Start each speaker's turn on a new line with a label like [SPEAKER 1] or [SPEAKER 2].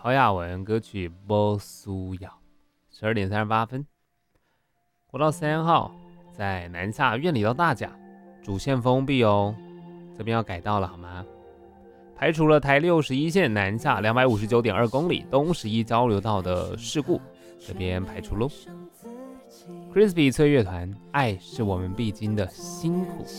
[SPEAKER 1] 曹雅文歌曲《波苏瑶》，12点38分。国道3号在南下苑里到大甲，主线封闭哦，这边要改道了好吗？排除了台61线南下259.2公里东11交流道的事故，这边排除喽。Crispy 脆乐团，爱是我们必经的辛苦。